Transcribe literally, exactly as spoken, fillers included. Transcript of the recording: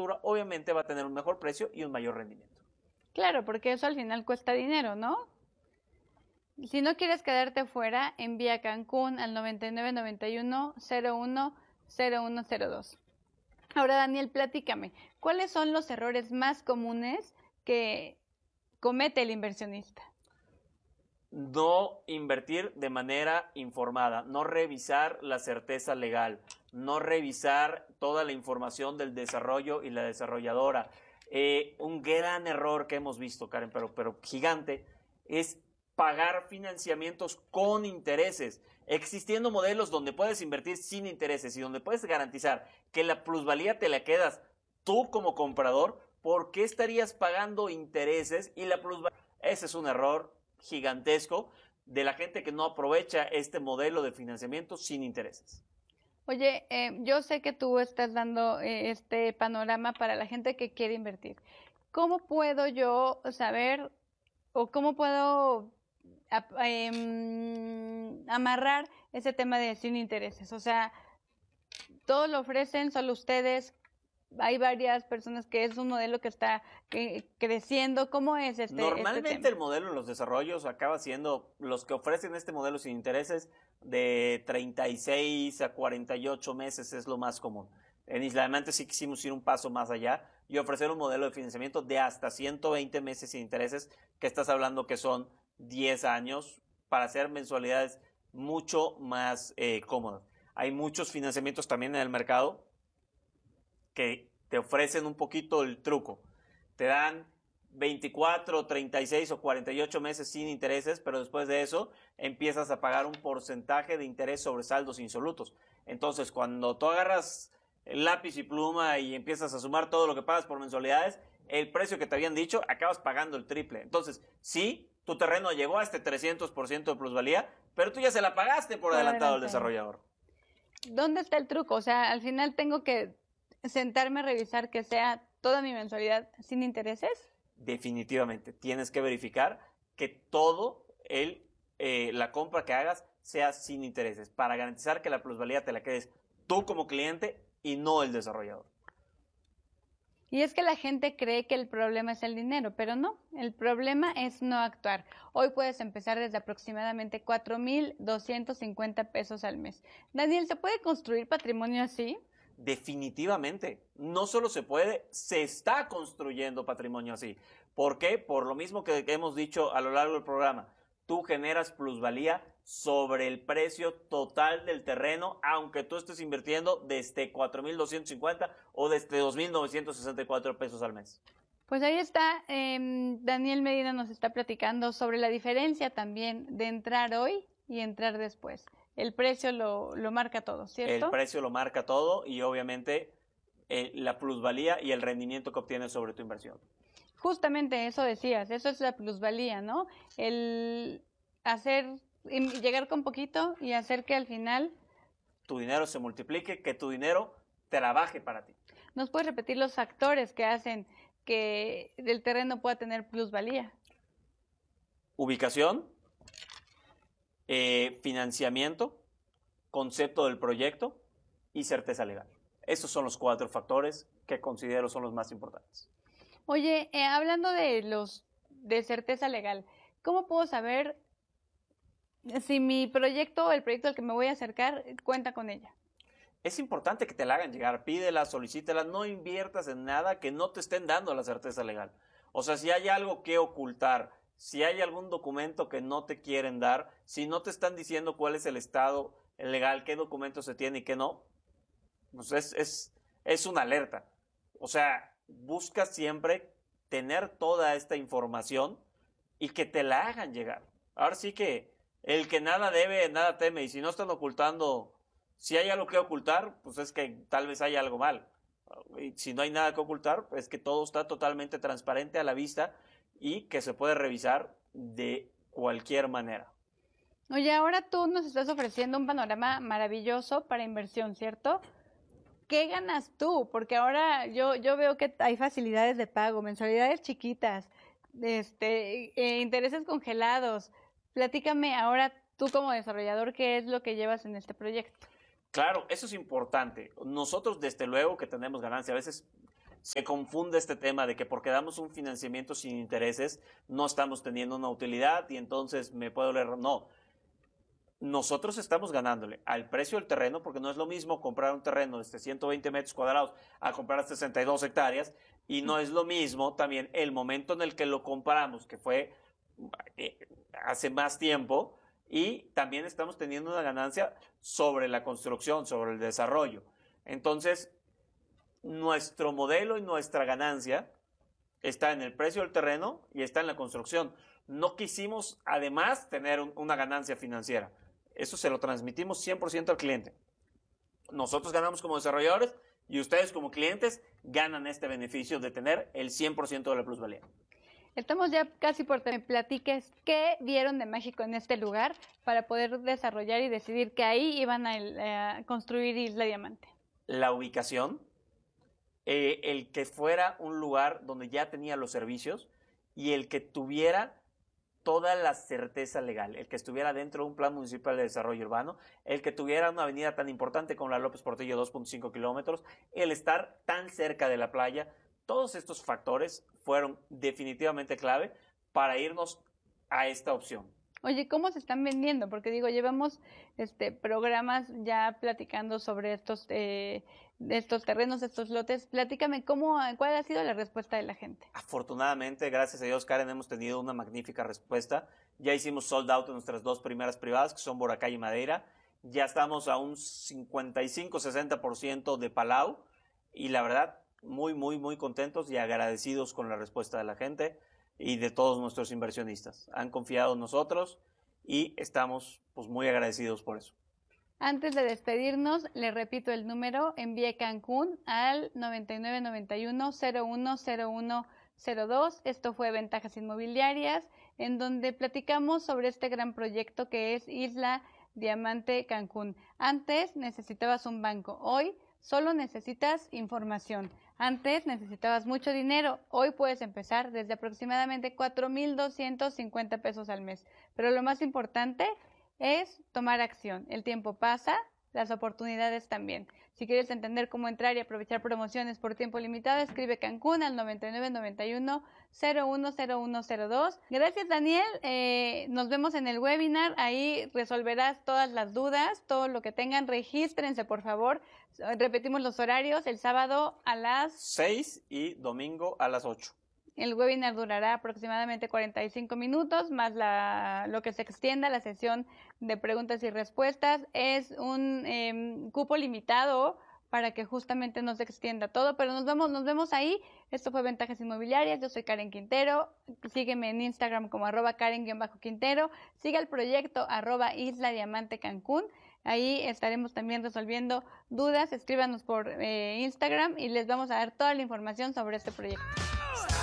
cobertura, obviamente va a tener un mejor precio y un mayor rendimiento. Claro, porque eso al final cuesta dinero, ¿no? Si no quieres quedarte fuera, envía Cancún al noventa y nueve noventa y uno cero uno cero uno cero dos. Ahora, Daniel, platícame, ¿cuáles son los errores más comunes que comete el inversionista? No invertir de manera informada, no revisar la certeza legal, no revisar toda la información del desarrollo y la desarrolladora. Eh, un gran error que hemos visto, Karen, pero, pero gigante, es pagar financiamientos con intereses, existiendo modelos donde puedes invertir sin intereses y donde puedes garantizar que la plusvalía te la quedas tú como comprador. ¿Por qué estarías pagando intereses y la plusvalía? Ese es un error gigantesco de la gente que no aprovecha este modelo de financiamiento sin intereses. Oye, eh, yo sé que tú estás dando eh, este panorama para la gente que quiere invertir. ¿Cómo puedo yo saber o cómo puedo eh, amarrar ese tema de sin intereses? O sea, todo lo ofrecen, solo ustedes. Hay varias personas que es un modelo que está eh, creciendo. ¿Cómo es este Normalmente este tema? el modelo en los desarrollos acaba siendo, los que ofrecen este modelo sin intereses, de treinta y seis a cuarenta y ocho meses es lo más común. En Isla Diamante sí quisimos ir un paso más allá y ofrecer un modelo de financiamiento de hasta ciento veinte meses sin intereses, que estás hablando que son diez años, para hacer mensualidades mucho más eh, cómodas. Hay muchos financiamientos también en el mercado que te ofrecen un poquito el truco. Te dan veinticuatro, treinta y seis o cuarenta y ocho meses sin intereses, pero después de eso empiezas a pagar un porcentaje de interés sobre saldos insolutos. Entonces, cuando tú agarras el lápiz y pluma y empiezas a sumar todo lo que pagas por mensualidades, el precio que te habían dicho, acabas pagando el triple. Entonces, sí, tu terreno llegó a este trescientos por ciento de plusvalía, pero tú ya se la pagaste por, por adelantado al desarrollador. ¿Dónde está el truco? O sea, al final tengo que sentarme a revisar que sea toda mi mensualidad sin intereses. Definitivamente, tienes que verificar que todo el, eh, la compra que hagas sea sin intereses, para garantizar que la plusvalía te la quedes tú como cliente y no el desarrollador. Y es que la gente cree que el problema es el dinero, pero no, el problema es no actuar. Hoy puedes empezar desde aproximadamente cuatro mil doscientos cincuenta pesos al mes. Daniel, ¿se puede construir patrimonio así? Definitivamente, no solo se puede, se está construyendo patrimonio así. ¿Por qué? Por lo mismo que hemos dicho a lo largo del programa. Tú generas plusvalía sobre el precio total del terreno, aunque tú estés invirtiendo desde cuatro mil doscientos cincuenta o desde dos mil novecientos sesenta y cuatro pesos al mes. Pues ahí está, eh, Daniel Medina nos está platicando sobre la diferencia también de entrar hoy y entrar después. El precio lo, lo marca todo, ¿cierto? El precio lo marca todo y obviamente eh, la plusvalía y el rendimiento que obtienes sobre tu inversión. Justamente eso decías, eso es la plusvalía, ¿no? El hacer, llegar con poquito y hacer que al final tu dinero se multiplique, que tu dinero trabaje para ti. ¿Nos puedes repetir los factores que hacen que el terreno pueda tener plusvalía? Ubicación, eh, financiamiento, concepto del proyecto y certeza legal. Esos son los cuatro factores que considero son los más importantes. Oye, eh, hablando de los de certeza legal, ¿cómo puedo saber si mi proyecto, el proyecto al que me voy a acercar, cuenta con ella? Es importante que te la hagan llegar, pídela, solicítela, no inviertas en nada que no te estén dando la certeza legal. O sea, si hay algo que ocultar, si hay algún documento que no te quieren dar, si no te están diciendo cuál es el estado legal, qué documento se tiene y qué no, pues es, es, es una alerta. O sea, busca siempre tener toda esta información y que te la hagan llegar. Ahora sí que el que nada debe, nada teme, y si no están ocultando, si hay algo que ocultar, pues es que tal vez haya algo mal. Y si no hay nada que ocultar, pues es que todo está totalmente transparente a la vista y que se puede revisar de cualquier manera. Oye, ahora tú nos estás ofreciendo un panorama maravilloso para inversión, ¿cierto? ¿Qué ganas tú? Porque ahora yo, yo veo que hay facilidades de pago, mensualidades chiquitas, este, eh, intereses congelados. Platícame ahora tú como desarrollador, ¿qué es lo que llevas en este proyecto? Claro, eso es importante. Nosotros desde luego que tenemos ganancia. A veces Se confunde este tema de que porque damos un financiamiento sin intereses no estamos teniendo una utilidad y entonces me puedo leer. No, nosotros estamos ganándole al precio del terreno, porque no es lo mismo comprar un terreno de ciento veinte metros cuadrados a comprar sesenta y dos hectáreas, y no es lo mismo también el momento en el que lo compramos, que fue eh, hace más tiempo, y también estamos teniendo una ganancia sobre la construcción, sobre el desarrollo. Entonces, nuestro modelo y nuestra ganancia está en el precio del terreno y está en la construcción. No quisimos, además, tener un, una ganancia financiera. Eso se lo transmitimos cien por ciento al cliente. Nosotros ganamos como desarrolladores y ustedes como clientes ganan este beneficio de tener el cien por ciento de la plusvalía. Estamos ya casi por que me platiques qué vieron de mágico en este lugar para poder desarrollar y decidir que ahí iban a, a construir Isla Diamante. La ubicación, eh, el que fuera un lugar donde ya tenía los servicios y el que tuviera toda la certeza legal, el que estuviera dentro de un plan municipal de desarrollo urbano, el que tuviera una avenida tan importante como la López Portillo, dos punto cinco kilómetros, el estar tan cerca de la playa. Todos estos factores fueron definitivamente clave para irnos a esta opción. Oye, ¿cómo se están vendiendo? Porque digo, llevamos este programas ya platicando sobre estos eh, estos terrenos, estos lotes. Platícame, ¿cómo, ¿cuál ha sido la respuesta de la gente? Afortunadamente, gracias a Dios, Karen, hemos tenido una magnífica respuesta. Ya hicimos sold out en nuestras dos primeras privadas, que son Boracay y Madeira. Ya estamos a un cincuenta y cinco a sesenta por ciento de Palau. Y la verdad, muy, muy, muy contentos y agradecidos con la respuesta de la gente y de todos nuestros inversionistas. Han confiado en nosotros y estamos pues muy agradecidos por eso. Antes de despedirnos, le repito el número, envíe Cancún al noventa y nueve noventa y uno cero uno cero uno cero dos. Esto fue Ventajas Inmobiliarias, en donde platicamos sobre este gran proyecto que es Isla Diamante Cancún. Antes necesitabas un banco, hoy solo necesitas información. Antes necesitabas mucho dinero, hoy puedes empezar desde aproximadamente cuatro mil doscientos cincuenta pesos al mes. Pero lo más importante es tomar acción. El tiempo pasa, las oportunidades también. Si quieres entender cómo entrar y aprovechar promociones por tiempo limitado, escribe Cancún al noventa y nueve noventa y uno cero uno cero uno cero dos. Gracias, Daniel. Eh, nos vemos en el webinar. Ahí resolverás todas las dudas, todo lo que tengan. Regístrense, por favor. Repetimos los horarios, el sábado a las seis y domingo a las ocho. El webinar durará aproximadamente cuarenta y cinco minutos, más la, lo que se extienda la sesión de preguntas y respuestas. Es un eh, cupo limitado para que justamente no se extienda todo, pero nos vemos, nos vemos ahí. Esto fue Ventajas Inmobiliarias. Yo soy Karen Quintero. Sígueme en Instagram como arroba Karen-Quintero. Siga el proyecto arroba Isla Diamante Cancún. Ahí estaremos también resolviendo dudas. Escríbanos por eh, Instagram y les vamos a dar toda la información sobre este proyecto.